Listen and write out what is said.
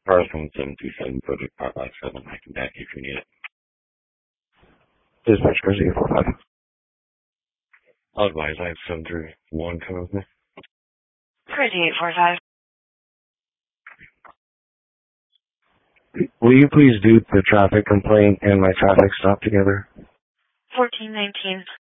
Cars 1727, Project 557. I can back you if you need it. Dispatch cars 845. I'll advise I have 731 coming with me. Crazy 845. Will you please do the traffic complaint and my traffic stop together? 1419.